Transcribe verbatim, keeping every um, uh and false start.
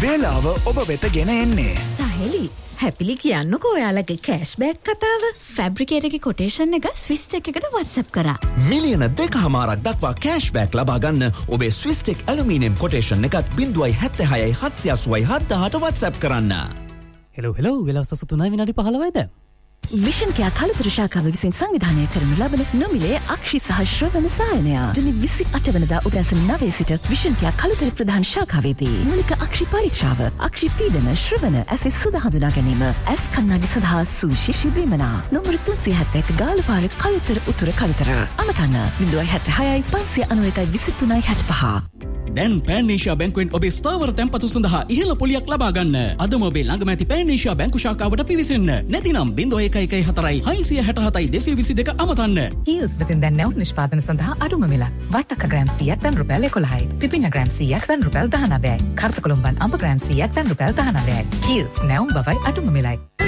වේලාව ඔබ වෙත ගෙන එන්නේ. සහෙලි හැපිලි කියන්නකෝ ඔයාලගේ කෑෂ්බෑක් කතාව. ෆැබ්‍රිකේට් එකේ කොටේෂන් එක ස්විස් ටෙක් එකට WhatsApp කරා. මිලියන දෙකමාරක් දක්වා කෑෂ්බෑක් ලබා ගන්න ඔබේ ස්විස් ටෙක් ඇලුමිනියම් කොටේෂන් එකත් ज़ीरो सात छह सात आठ आठ सात WhatsApp කරන්න. හෙලෝ හෙලෝ වෙලාව සසතුනයි විනාඩි පහළොවයිද? විෂන් කියා කළුතර ශාඛාව විසින් සංවිධානය කරනු ලබන නොමිලේ අක්ෂි සහ ශ්‍රවණ සායනය ජුනි විසිඅට වෙනිදා උදෑසන නවය සිට විෂන් කියා කළුතර ප්‍රධාන ශාඛාවේදී මූලික අක්ෂි පරීක්ෂාව, අක්ෂි පීඩන, ශ්‍රවණ, ඇසේ සුද හඳුනා ගැනීම, ඇස් කණ්ණාඩි සඳහා සුවිශේෂී බීමනා නම්බර තුන්සිය හැත්තෑ එක ගාලපාර කළුතර උතුර කළුතර අමතන්න ज़ीरो सात छह पाँच नौ एक एक තුනයි හැත්තෑ පහ. දැන් පෑනේෂියා බැංකුවෙන් ඔබේ ස්ථාවර තැන්පතු සඳහා ඉහළ පොලියක් ලබා ගන්න. අදම ඔබේ ළඟම ඇති පෑනේෂියා බැංකු ශාඛාවට පිවිසෙන්න. නැතිනම් ज़ीरो एक एक एक चार छह सात सात दो दो दो අමතන්න. හීල්ස් වෙතින් දැන් නැවුම් නිෂ්පාදන සඳහා අඩුම මිලක්. වට්ටක ග්‍රෑම් සීයක් දැන් රුපියල් එකොළහයි. පිපිඤ්ඤ ග්‍රෑම් සීයක් දැන් රුපියල් දහනවයයි. කර්ත කොළඹන් අඹ ග්‍රෑම් සීයක් දැන් රුපියල් දහනවයයි. හීල්ස් නැවුම් බවයි අඩුම මිලයි.